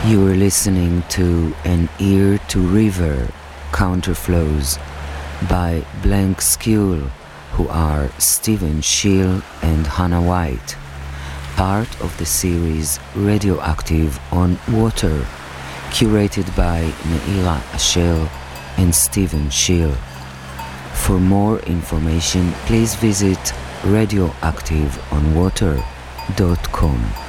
You are listening to An Ear to River Counterflows by Blank Skull, who are Stephen Schill and Hannah White, part of the series Radioactive on Water, curated by Neila Ashel and Stephen Schill. For more information, please visit radioactiveonwater.com.